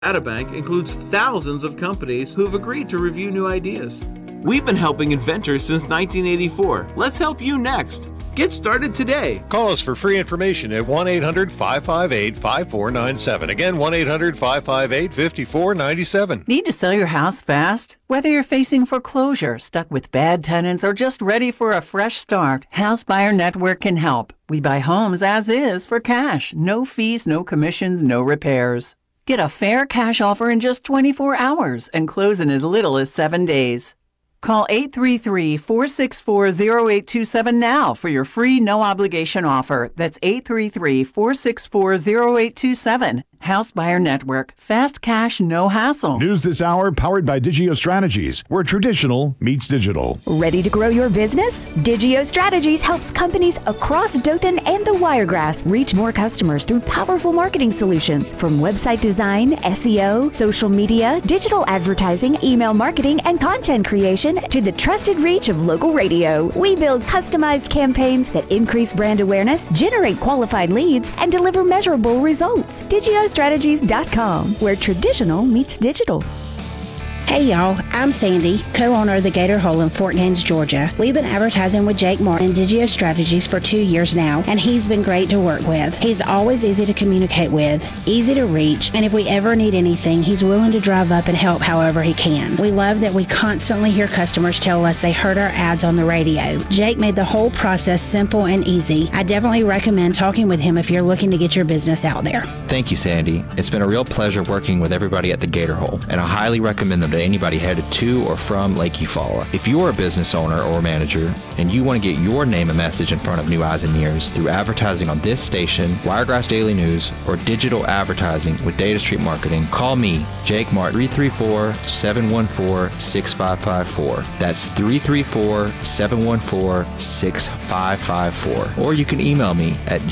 DataBank includes thousands of companies who have agreed to review new ideas. We've been helping inventors since 1984. Let's help you next. Get started today. Call us for free information at 1-800-558-5497. Again, 1-800-558-5497. Need to sell your house fast? Whether you're facing foreclosure, stuck with bad tenants, or just ready for a fresh start, House Buyer Network can help. We buy homes as is for cash. No fees, no commissions, no repairs. Get a fair cash offer in just 24 hours and close in as little as 7 days. Call 833-464-0827 now for your free no-obligation offer. That's 833-464-0827. House Buyer Network. Fast cash, no hassle. News this hour powered by Digio Strategies, where traditional meets digital. Ready to grow your business? Digio Strategies helps companies across Dothan and the Wiregrass reach more customers through powerful marketing solutions, from website design, SEO, social media, digital advertising, email marketing, and content creation to the trusted reach of local radio. We build customized campaigns that increase brand awareness, generate qualified leads, and deliver measurable results. DigioStrategies.com, where traditional meets digital. Hey y'all, I'm Sandy, co-owner of the Gator Hole in Fort Gaines, Georgia. We've been advertising with Jake Martin and Digio Strategies for 2 years now, and he's been great to work with. He's always easy to communicate with, easy to reach, and if we ever need anything, he's willing to drive up and help however he can. We love that we constantly hear customers tell us they heard our ads on the radio. Jake made the whole process simple and easy. I definitely recommend talking with him if you're looking to get your business out there. Thank you, Sandy. It's been a real pleasure working with everybody at the Gator Hole, and I highly recommend them to anybody headed to or from Lake Eufaula. If you're a business owner or manager and you want to get your name and message in front of new eyes and ears through advertising on this station, Wiregrass Daily News, or digital advertising with Data Street Marketing, call me, Jake Martin, 334-714-6554. That's 334-714-6554. Or you can email me at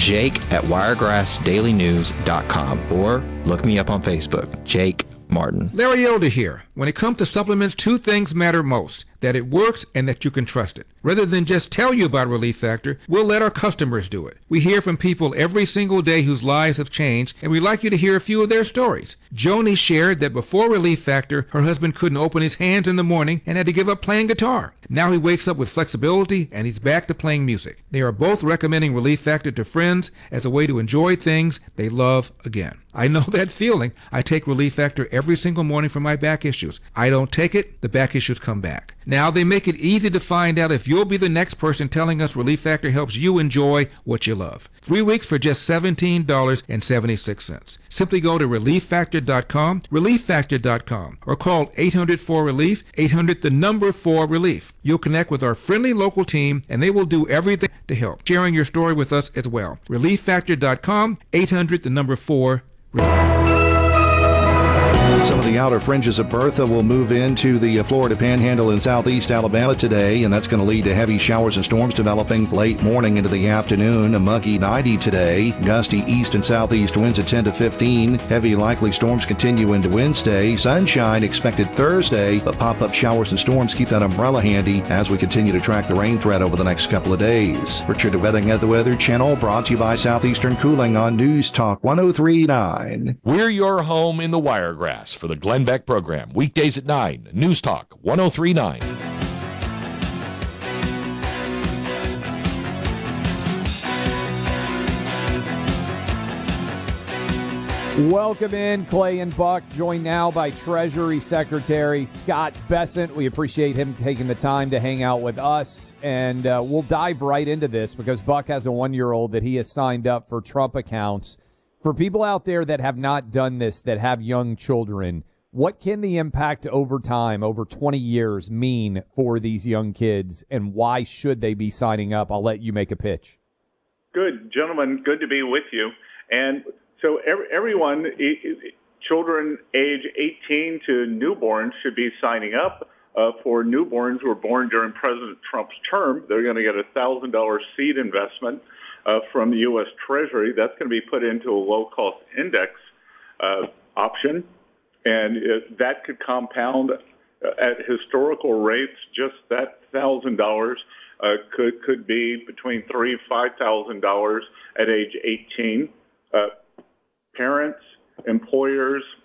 jake@wiregrassdailynews.com or look me up on Facebook, Jake Martin. Larry Elder here. When it comes to supplements, two things matter most: that it works and that you can trust it. Rather than just tell you about Relief Factor, we'll let our customers do it. We hear from people every single day whose lives have changed, and we'd like you to hear a few of their stories. Joni shared that before Relief Factor, her husband couldn't open his hands in the morning and had to give up playing guitar. Now he wakes up with flexibility and he's back to playing music. They are both recommending Relief Factor to friends as a way to enjoy things they love again. I know that feeling. I take Relief Factor every single morning for my back issues. I don't take it, the back issues come back. Now they make it easy to find out if you'll be the next person telling us Relief Factor helps you enjoy what you love. 3 weeks for just $17.76. Simply go to ReliefFactor.com, ReliefFactor.com, or call 800-4RELIEF, 800-4RELIEF. You'll connect with our friendly local team, and they will do everything to help, sharing your story with us as well. ReliefFactor.com, 800-4RELIEF. Some of the outer fringes of Bertha will move into the Florida Panhandle in southeast Alabama today, and that's going to lead to heavy showers and storms developing late morning into the afternoon. A muggy 90 today. Gusty east and southeast winds at 10 to 15. Heavy likely storms continue into Wednesday. Sunshine expected Thursday, but pop-up showers and storms keep that umbrella handy as we continue to track the rain threat over the next couple of days. Richard Weathering at the Weather Channel, brought to you by Southeastern Cooling on News Talk 103.9. We're your home in the Wiregrass for the Glenn Beck program, weekdays at 9, News Talk 103.9. Welcome in, Clay and Buck, joined now by Treasury Secretary Scott Bessent. We appreciate him taking the time to hang out with us, and we'll dive right into this because Buck has a 1-year-old that he has signed up for Trump accounts. For people out there that have not done this, that have young children, what can the impact over time, over 20 years, mean for these young kids, and why should they be signing up? I'll let you make a pitch. Good, gentlemen. Good to be with you. And so everyone, children age 18 to newborns, should be signing up. For newborns who were born during President Trump's term, they're going to get a $1,000 seed investment from the U.S. Treasury. That's going to be put into a low-cost index option, and that could compound at historical rates. Just that $1,000 could be between $3,000 and $5,000 at age 18. Parents, employers,